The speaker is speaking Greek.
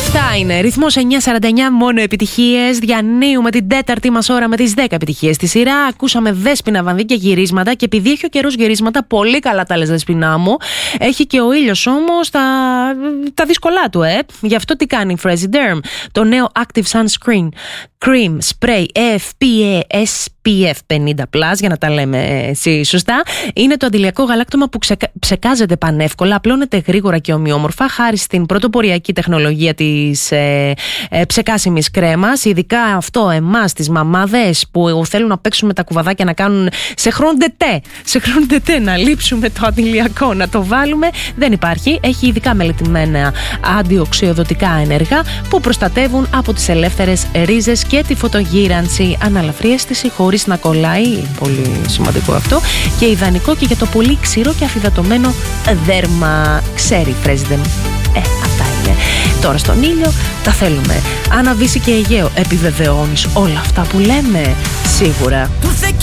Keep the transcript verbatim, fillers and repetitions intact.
Αυτά είναι. Ρυθμός εννιά σαράντα εννιά, μόνο επιτυχίες. Διανύουμε την τέταρτη μας ώρα με τις δέκα επιτυχίες στη σειρά. Ακούσαμε Δέσποινα Βανδύ και γυρίσματα. Και επειδή έχει ο καιρός γυρίσματα, πολύ καλά τα λες, Δέσποινά μου. Έχει και ο ήλιος όμως τα, τα δύσκολά του, ε. Γι' αυτό τι κάνει η Fresiderm? Το νέο Active Sunscreen Cream Spray εφ πι ες πι εφ πενήντα πλας, για να τα λέμε εσύ σωστά. Είναι το αντιλιακό γαλάκτωμα που ξεκα... ψεκάζεται πανεύκολα, απλώνεται γρήγορα και ομοιόμορφα χάρη στην πρωτοποριακή τεχνολογία της ε, ε, ψεκάσιμης κρέμας. Ειδικά αυτό εμάς τις μαμάδες που θέλουν να παίξουν με τα κουβαδάκια, να κάνουν σε χροντετέ, σε χροντετέ να λείψουμε το αντιλιακό, να το βάλουμε. Δεν υπάρχει. Έχει ειδικά μελετημένα αντιοξυδοτικά ενεργά που προστατεύουν από τις ελεύθερες ρίζες και τη φωτογύρανση. Αναλαφρή αίσθηση χωρίς να κολλάει, πολύ σημαντικό αυτό, και ιδανικό και για το πολύ ξηρό και αφυδατωμένο δέρμα. Ξέρει Fresiderm. Ε, αυτά είναι. Τώρα στον ήλιο τα θέλουμε. Αναβύση και Αιγαίο, επιβεβαιώνεις όλα αυτά που λέμε? Σίγουρα.